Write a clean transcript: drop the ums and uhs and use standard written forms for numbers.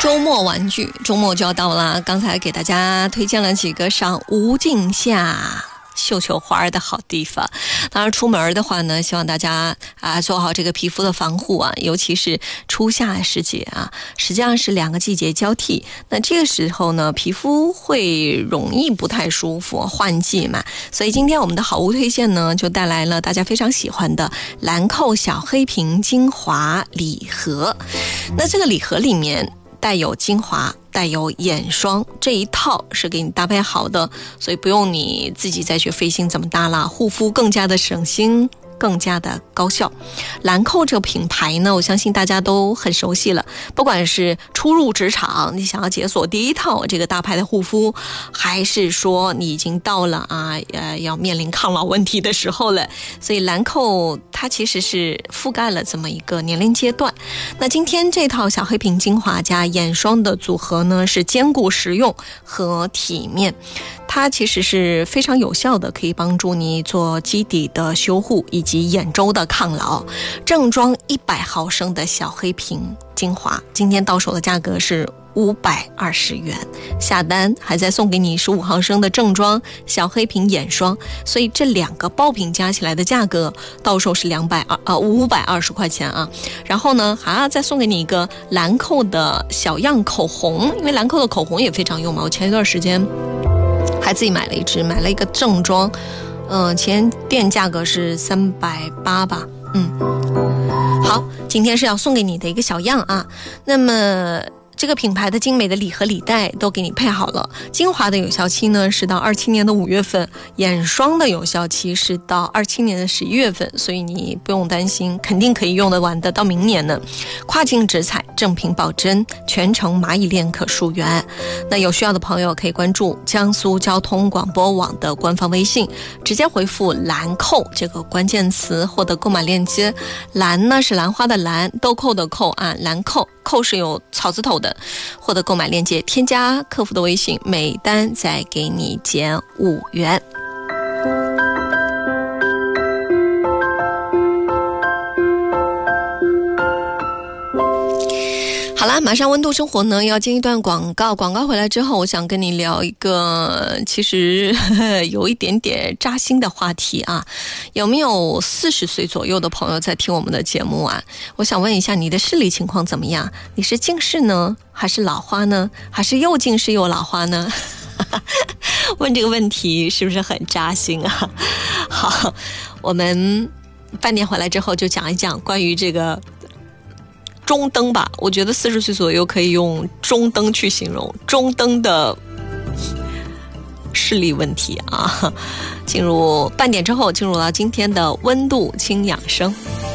周末玩具，周末就要到了。刚才给大家推荐了几个赏无尽夏绣球花的好地方。当然出门的话呢，希望大家做好这个皮肤的防护啊，尤其是初夏时节啊，实际上是两个季节交替。那这个时候呢，皮肤会容易不太舒服，换季嘛。所以今天我们的好物推荐呢，就带来了大家非常喜欢的兰蔻小黑瓶精华礼盒。那这个礼盒里面带有精华，带有眼霜，这一套是给你搭配好的，所以不用你自己再去费心怎么搭了，护肤更加的省心，更加的高效。兰蔻这个品牌呢，我相信大家都很熟悉了，不管是初入职场，你想要解锁第一套这个大牌的护肤，还是说你已经到了要面临抗老问题的时候了，所以兰蔻它其实是覆盖了这么一个年龄阶段。那今天这套小黑瓶精华加眼霜的组合呢，是兼顾实用和体面，它其实是非常有效的，可以帮助你做基底的修护以及眼周的抗老。正装100毫升的小黑瓶精华，今天到手的价格是520元，下单还在送给你15毫升的正装小黑瓶眼霜，所以这两个爆品加起来的价格到手是520块钱啊。然后呢，还要再送给你一个兰蔻的小样口红，因为兰蔻的口红也非常用嘛，我前一段时间还自己买了一支，买了一个正装，前店价格是380吧，好，今天是要送给你的一个小样啊。那么这个品牌的精美的礼盒礼袋都给你配好了，精华的有效期呢是到27年的5月份，眼霜的有效期是到27年的11月份，所以你不用担心，肯定可以用得完的，到明年呢。跨境直采，正品保真，全程蚂蚁链可溯源。那有需要的朋友可以关注江苏交通广播网的官方微信，直接回复兰蔻这个关键词获得购买链接。兰呢是兰花的兰，豆蔻的蔻啊，兰蔻，蔻是有草字头的，获得购买链接，添加客服的微信，每单再给你减5元。好啦，马上温度生活呢要进一段广告回来之后，我想跟你聊一个其实有一点点扎心的话题啊。有没有40岁左右的朋友在听我们的节目啊？我想问一下，你的视力情况怎么样？你是近视呢，还是老花呢，还是又近视又老花呢？问这个问题是不是很扎心啊？好，我们半点回来之后就讲一讲关于这个中灯吧，我觉得40岁左右可以用中灯去形容，中灯的视力问题啊。进入半点之后，进入了今天的温度轻养生。